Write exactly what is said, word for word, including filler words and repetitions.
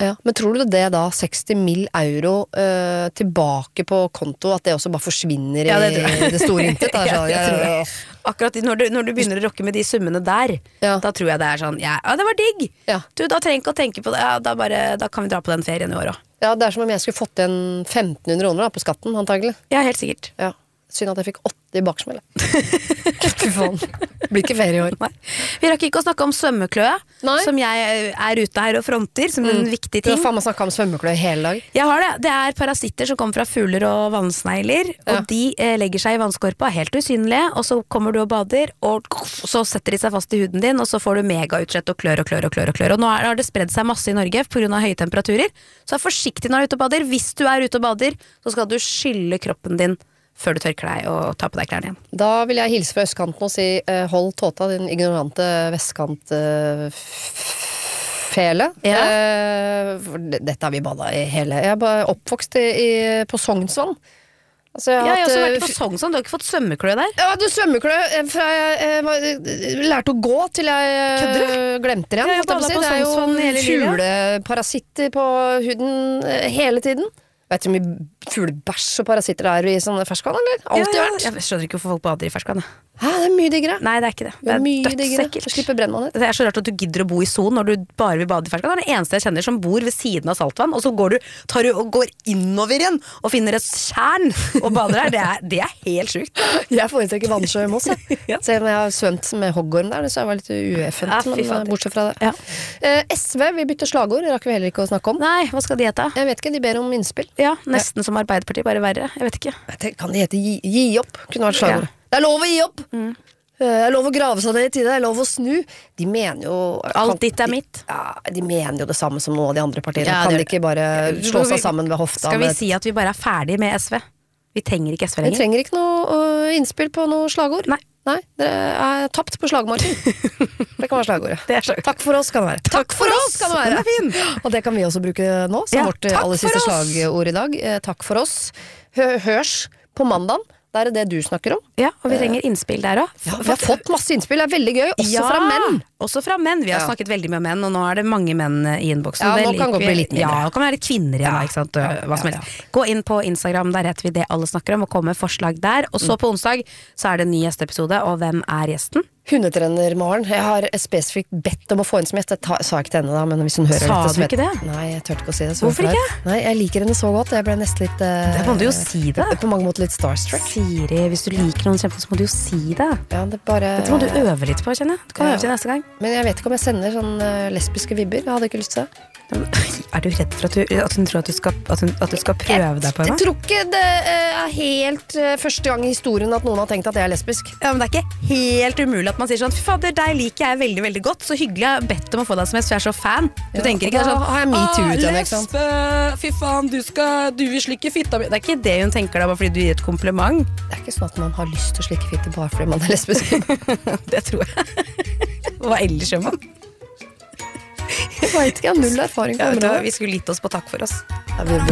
Ja, men tror du det da seksti mill euro uh, tilbake på konto, at det også bare forsvinner ja, det i det store intet? Da, sånn, ja, ja, ja. Akkurat når du, når du begynner å rokke med de summene der, ja. Da tror jeg det er sånn, ja, ja det var digg. Ja. Du, da trenger ikke å tenke på det, ja, da, bare, da kan vi dra på den ferien i år også. Ja, det er som om jeg skulle fått igjen femten hundre kroner da, på skatten, antagelig. Ja, helt sikkert. Ja. Synd at jeg fikk åtte i baksmell. Fy faen. Det blir ikke ferie i år. Nei. Vi rakk ikke å snakke om svømmekløe, Nei. Som jeg er ute her og fronter som mm. en viktig ting. Du har faen meg snakket om svømmekløe hele dag. Jeg har det. Det er parasitter som kommer fra fugler og vannsnegler, ja. Og de eh, legger seg i vannskorpa, helt usynlige, og så kommer du og bader, og så setter de seg fast i huden din, og så får du megautsett og klør og klør og klør og klør. Og nå er, har det spredd seg masse i Norge på grunn av høye temperaturer, så er forsiktig når du er ute og bader. Hvis du er ute og bader, så skal du skylle kroppen din før du tørker deg og tar på deg klærne igjen. Da vil jeg hilse fra østkanten og si uh, hold tåta, din ignorante vestkant uh, fele. Ja. Uh, dette har vi bada i hele. Jeg er bare oppvokst i, i, på Sognsvann. Altså, jeg, ja, jeg har også vært på Sognsvann, du har ikke fått svømmeklø der? Ja, du svømmeklø fra jeg, jeg, jeg lærte å gå til jeg Kødder? Glemte det igjen. Ja, jeg badet på Sognsvann hele livet. Fugleparasitter på huden hele tiden. Vet du hvor mye fuglebæsj og parasitter er i sånne ferskvann, eller? Altid ja, ja. Vært. Jeg skjønner ikke hvorfor folk bader i ferskvann. Hæ, det er mye diggere. Nei, det er ikke det. Det er, det er dødsekkelt. Slipper brennvannet. Det er så rart at du gidder å bo i sonen når du bare vil bade i ferskvann. Det er det eneste jeg kjenner som bor ved siden av saltvann, og så går du, tar du og går innover igjen og finner et tjern og bader der. Det er, det er helt sjukt. Jeg foretrekker vannsjø i Moss, jeg. Ja. Selv om jeg har svømt med hoggorm der, så jeg var litt ueffent, ja, men bortsett fra det. Ja. Eh, S V, vi bytter slagord, det rakk vi heller ikke å snakke om. Nei, hva skal de hete? Jeg vet ikke, de ber om innspill. Ja, nesten ja. Som Arbeiderpartiet, bare verre. Jeg vet ikke. Kan de hete gi, gi opp? Kunne vært slagord. Ja. Det er lov å gi opp! Mm. Det er lov å grave seg ned i tide, det er lov å snu. De mener jo alt ditt er mitt. Ja, de mener jo det samme som noen av de andre partiene. Ja, kan de ikke bare slå seg sammen ved hofta? Skal vi si at vi bare er ferdig med S V? Vi trenger ikke S V lenger. Vi trenger ikke noe uh, innspill på noe slagord. Nei. Nei, dere er tapt på slagmarken. Det kan være slagordet. Det er slagord. Takk for oss kan det være. Takk for oss kan det være. Det er fin. Og det kan vi også bruke nå, som ja, vårt aller siste slagord i dag. Takk for oss. Hørs på mandag. Det er det du snakker om. Ja, og vi trenger innspill der også. Ja, vi har fått masse innspill, det er veldig gøy, også ja, fra menn. Også fra menn, vi har ja. Snakket veldig mye om menn, og nå er det mange menn i innboksen. Ja, nå kan det bli litt mindre. Ja, nå kan det være kvinner igjen, ja. Ikke sant? Hva som helst. Ja, ja. Gå inn på Instagram, der heter vi det alle snakker om, og kom med forslag der. Og så på onsdag, så er det en ny gjesteepisode, og hvem er gjesten? Hundetrener Maren. Jeg har spesifikt bedt om å få henne som gjest. Jeg ta, sa ikke til henne da, men hvis hun hører sa dette... Sa du ikke det? Nei, jeg tørte ikke å si det. Hvorfor ikke? Nei, jeg liker henne så godt. Jeg ble nesten litt... Uh, det må du jo si det. På mange måter litt starstruck. Siri, hvis du liker noen kjempe, så må du jo si det. Ja, det bare... Dette må du øve litt på, kjenner jeg. Du kan ja. Øve til neste gang. Men jeg vet ikke om jeg sender sånn uh, lesbiske vibber. Jeg hadde ikke lyst til det. Er du redd for at, du, at hun tror at du skal, at hun, at du skal prøve deg på henne? Jeg tror ikke det er helt uh, første gang i historien at noen har tenkt at jeg er lesbisk. Ja, men det er ikke helt umulig at man sier sånn, fy fader, deg liker jeg veldig, veldig godt, så hyggelig jeg har bedt om å få deg som jeg er så fan. Du ja, tenker ikke det er sånn, har jeg metoo ut igjen, ikke sant? Lesbe, fy faen, du skal, du vil slikke fitta mi. Det er ikke det hun tenker da, bare fordi du gir et kompliment. Det er ikke sånn at man har lyst til å slikke fitte bare fordi man er lesbisk. Det tror jeg. Hva ellers gjør man? Jeg vet ikke, jeg har null erfaring på området. Ja, vi skulle gitt oss på takk for oss. Ja, vi